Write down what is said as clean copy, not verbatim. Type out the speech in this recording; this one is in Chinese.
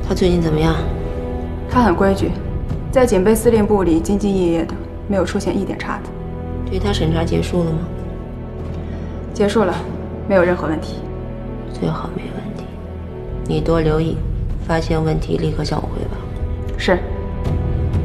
他最近怎么样？ 他很规矩，在警备司令部里兢兢业业的，没有出现一点差的。 对他审查结束了吗？ 结束了，没有任何问题。 最好没问题。你多留意，发现问题立刻向我汇报。 是。